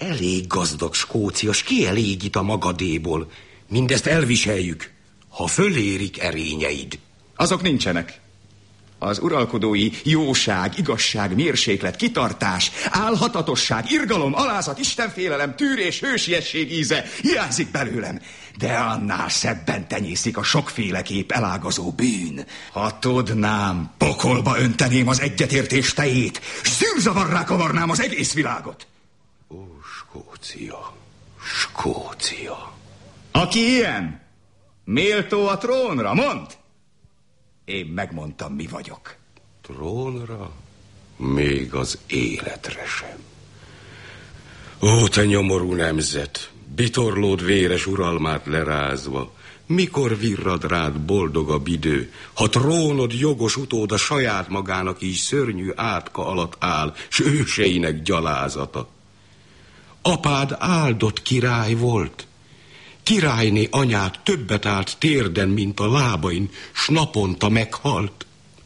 Elég gazdag Skócia, s kielégít a magadéból. Mindezt elviseljük, ha fölérik erényeid. Azok nincsenek. Az uralkodói jóság, igazság, mérséklet, kitartás, álhatatosság, irgalom, alázat, istenfélelem, tűrés, hősiesség íze hiányzik belőlem. De annál szebben tenyészik a sokféleképp elágazó bűn. Ha tudnám, pokolba önteném az egyetértés tejét, s szűrzavarrá kavarnám az egész világot. Ó, Skócia, Skócia. Aki ilyen, méltó a trónra, mondd! Én megmondtam, mi vagyok. Trónra? Még az életre sem. Ó, te nyomorú nemzet, bitorlód véres uralmát lerázva, mikor virrad rád boldogabb idő, ha trónod jogos utóda saját magának így szörnyű átka alatt áll, s őseinek gyalázata. Apád áldott király volt. Királyné anyád többet állt térden, mint a lábain, s naponta meghalt.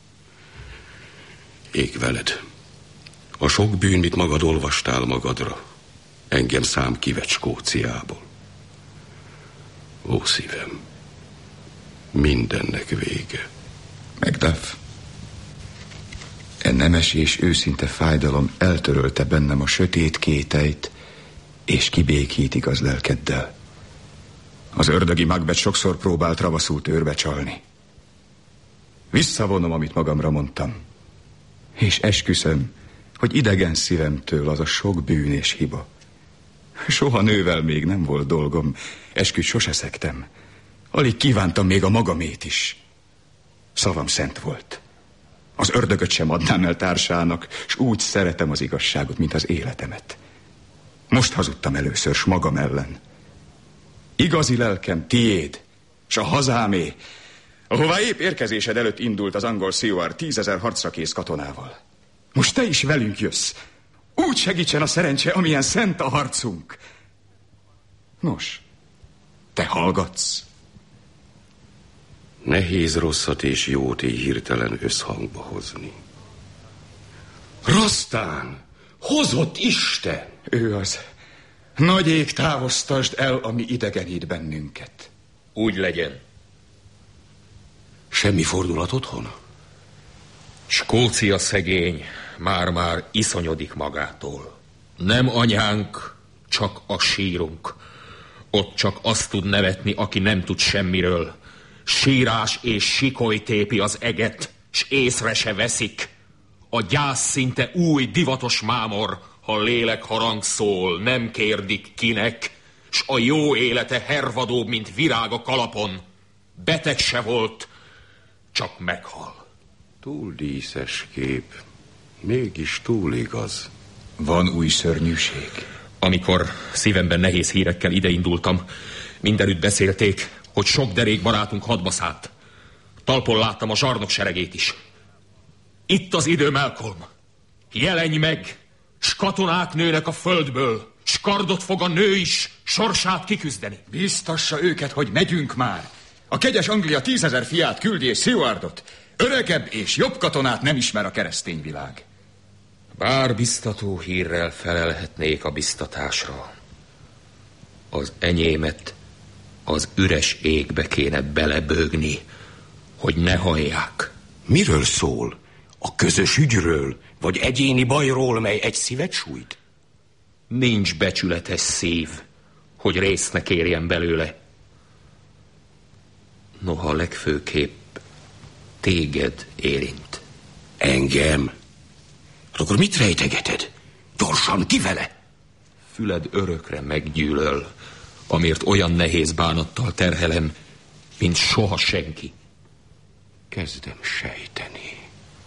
Ég veled. A sok bűn, mit magad olvastál magadra, engem szám kivet Skóciából. Ó, szívem, mindennek vége. Macduff, e nemes és őszinte fájdalom eltörölte bennem a sötét kételyt, és kibékít igaz lelkeddel. Az ördögi Macbeth sokszor próbált ravaszul tőrbe csalni. Visszavonom, amit magamra mondtam, és esküszöm, hogy idegen szívemtől az a sok bűn és hiba. Soha nővel még nem volt dolgom, esküt sose szektem. Alig kívántam még a magamét is. Szavam szent volt. Az ördögöt sem adnám el társának, s úgy szeretem az igazságot, mint az életemet. Most hazudtam először, s magam ellen. Igazi lelkem tiéd, s a hazámé, ahová épp érkezésed előtt indult az angol Seward 10 000 harcra kész katonával. Most te is velünk jössz. Úgy segítsen a szerencse, amilyen szent a harcunk. Nos, te hallgatsz? Nehéz rosszat és jót így hirtelen összhangba hozni. Rasztán, hozott Isten! Ő az. Nagy ég, távoztasd el, ami idegenít bennünket. Úgy legyen. Semmi fordulat otthon? Skócia szegény már-már iszonyodik magától. Nem anyánk, csak a sírunk. Ott csak azt tud nevetni, aki nem tud semmiről. Sírás és sikoly tépi az eget, s észre se veszik. A gyász szinte új divatos mámor, ha lélek harang szól, nem kérdik kinek, s a jó élete hervadóbb, mint virág a kalapon. Beteg se volt, csak meghal. Túl díszes kép, mégis túl igaz. Van új szörnyűség. Amikor szívemben nehéz hírekkel ideindultam, mindenütt beszélték, hogy sok derék barátunk hadba szállt. Talpon láttam a zsarnok seregét is. Itt az idő, Malcolm. Jelenj meg, s katonák nőnek a földből, s kardot fog a nő is sorsát kiküzdeni. Biztassa őket, hogy megyünk már. A kegyes Anglia 10 000 fiát küldi és Sewardot. Öregebb és jobb katonát nem ismer a keresztény világ. Bár biztató hírrel felelhetnék a biztatásra, az enyémet az üres égbe kéne belebőgni, hogy ne hallják. Miről szól? A közös ügyről, vagy egyéni bajról, mely egy szívet sújt? Nincs becsületes szív, hogy részt ne kérjen belőle. Noha legfőképp téged érint. Engem? Hát akkor mit rejtegeted? Gyorsan, ki vele? Füled örökre meggyűlöl, amért olyan nehéz bánattal terhelem, mint soha senki. Kezdem sejteni.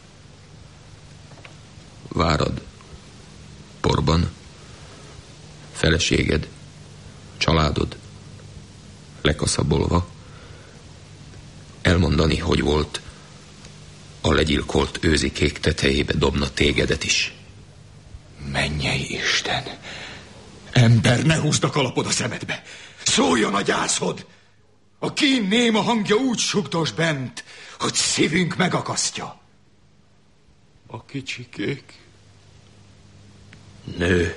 Várad porban, feleséged, családod lekaszabolva, elmondani, hogy volt, a legyilkolt őzikék tetejébe dobna tégedet is. Mennyei Isten! Ember, ne húzd a kalapod a szemedbe! Szóljon a gyászod! A kín néma hangja úgy sugdos bent, hogy szívünk megakasztja. A kicsikék? Nő,